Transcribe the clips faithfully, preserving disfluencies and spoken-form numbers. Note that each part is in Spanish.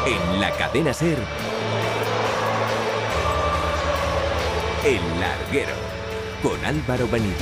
En la cadena SER, El Larguero, con Álvaro Benito.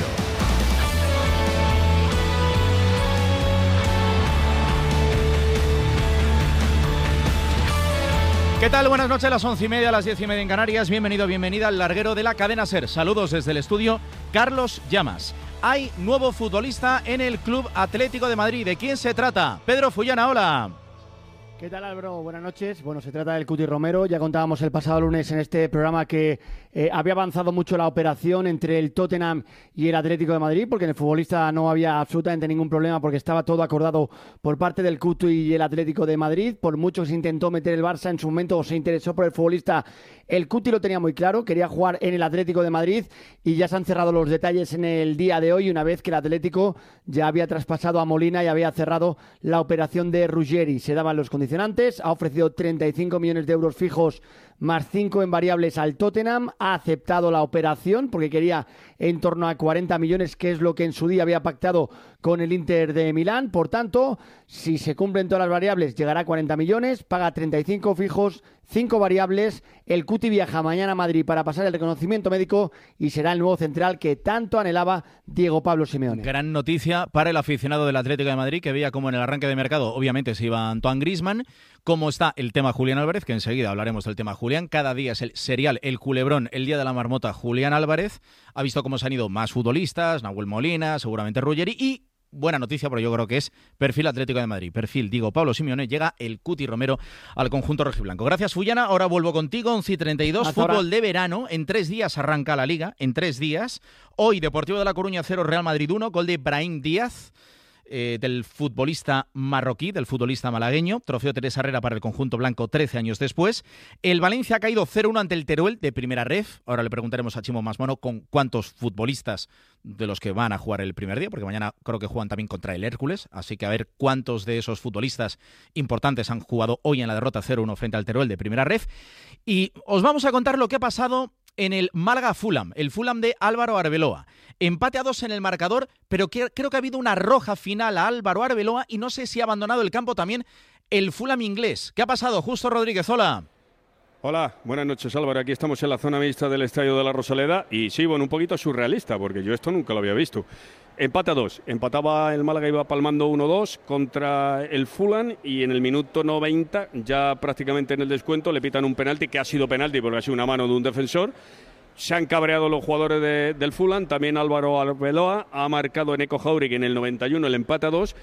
¿Qué tal? Buenas noches, a las once y media, a las diez y media en Canarias. Bienvenido, bienvenida al Larguero de la cadena SER. Saludos desde el estudio, Carlos Llamas. Hay nuevo futbolista en el Club Atlético de Madrid. ¿De quién se trata? Pedro Fullana, hola. ¿Qué tal, Álvaro? Buenas noches. Bueno, se trata del Cuti Romero. Ya contábamos el pasado lunes en este programa que eh, había avanzado mucho la operación entre el Tottenham y el Atlético de Madrid, porque en el futbolista no había absolutamente ningún problema, porque estaba todo acordado por parte del Cuti y el Atlético de Madrid. Por mucho que se intentó meter el Barça en su momento o se interesó por el futbolista, el Cuti lo tenía muy claro, quería jugar en el Atlético de Madrid y ya se han cerrado los detalles en el día de hoy, una vez que el Atlético ya había traspasado a Molina y había cerrado la operación de Ruggeri. Se daban los condicionantes, ha ofrecido treinta y cinco millones de euros fijos más cinco en variables al Tottenham, ha aceptado la operación porque quería en torno a cuarenta millones, que es lo que en su día había pactado con el Inter de Milán. Por tanto, si se cumplen todas las variables, llegará a cuarenta millones, paga treinta y cinco fijos, cinco variables. El Cuti viaja mañana a Madrid para pasar el reconocimiento médico y será el nuevo central que tanto anhelaba Diego Pablo Simeone. Gran noticia para el aficionado del Atlético de Madrid, que veía como en el arranque de mercado obviamente se iba Antoine Griezmann, cómo está el tema Julián Álvarez, que enseguida hablaremos del tema Julián. Cada día es el serial, el culebrón, el día de la marmota Julián Álvarez. Ha visto cómo se han ido más futbolistas, Nahuel Molina, seguramente Ruggeri, y buena noticia, porque yo creo que es perfil Atlético de Madrid, perfil Diego Pablo Simeone, llega el Cuti Romero al conjunto rojiblanco. Gracias, Fullana. Ahora vuelvo contigo, once y treinta y dos, Hasta fútbol ahora. de verano. En tres días arranca la Liga, en tres días. Hoy, Deportivo de La Coruña cero, Real Madrid uno, gol de Brahim Díaz, eh, del futbolista marroquí, del futbolista malagueño. Trofeo Teresa Herrera para el conjunto blanco trece años después. El Valencia ha caído cero uno ante el Teruel de primera ref. Ahora le preguntaremos a Chimo Masmono con cuántos futbolistas de los que van a jugar el primer día, porque mañana creo que juegan también contra el Hércules, así que a ver cuántos de esos futbolistas importantes han jugado hoy en la derrota cero uno frente al Teruel de primera ref. Y os vamos a contar lo que ha pasado en el Málaga-Fulham, el Fulham de Álvaro Arbeloa. Empate a dos en el marcador, pero que, creo que ha habido una roja final a Álvaro Arbeloa y no sé si ha abandonado el campo también el Fulham inglés. ¿Qué ha pasado? Justo Rodríguez, hola. Hola, buenas noches, Álvaro. Aquí estamos en la zona mixta del Estadio de la Rosaleda y sí, bueno, un poquito surrealista porque yo esto nunca lo había visto. Empate a dos. Empataba el Málaga, iba palmando uno dos contra el Fulham y en el minuto noventa, ya prácticamente en el descuento, le pitan un penalti que ha sido penalti porque ha sido una mano de un defensor. Se han cabreado los jugadores de, del Fulham, también Álvaro Arbeloa ha marcado en Eco Jauregui en el noventa y uno el empate a dos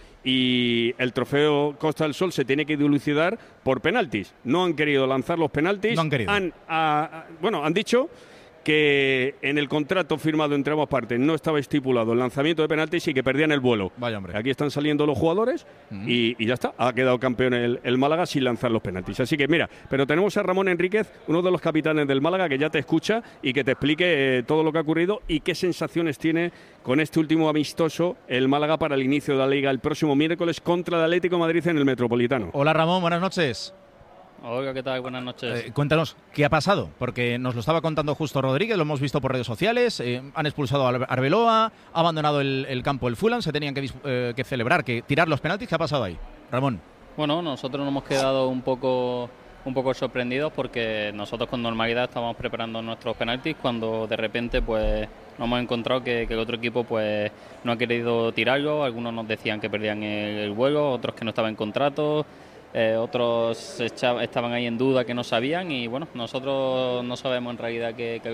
y el trofeo Costa del Sol se tiene que dilucidar por penaltis. No han querido lanzar los penaltis. No han querido. Han, a, a, bueno, han dicho que en el contrato firmado entre ambas partes no estaba estipulado el lanzamiento de penaltis y que perdían el vuelo. Vaya hombre. Aquí están saliendo los jugadores uh-huh. y, y ya está. Ha quedado campeón el, el Málaga sin lanzar los penaltis. Así que mira, pero tenemos a Ramón Enríquez, uno de los capitanes del Málaga, que ya te escucha y que te explique eh, todo lo que ha ocurrido y qué sensaciones tiene con este último amistoso el Málaga para el inicio de la Liga el próximo miércoles contra el Atlético de Madrid en el Metropolitano. Hola Ramón, buenas noches. Hola, ¿qué tal? Buenas noches. Eh, cuéntanos, ¿qué ha pasado? Porque nos lo estaba contando justo Rodríguez, lo hemos visto por redes sociales, eh, han expulsado a Arbeloa, ha abandonado el, el campo el Fulham, se tenían que, eh, que celebrar, que tirar los penaltis. ¿Qué ha pasado ahí, Ramón? Bueno, nosotros nos hemos quedado un poco, un poco sorprendidos porque nosotros con normalidad estábamos preparando nuestros penaltis cuando de repente pues nos hemos encontrado que, que el otro equipo pues no ha querido tirarlo. Algunos nos decían que perdían el, el vuelo, otros que no estaba en contrato. Eh, otros estaban ahí en duda, que no sabían y bueno, nosotros no sabemos en realidad qué, qué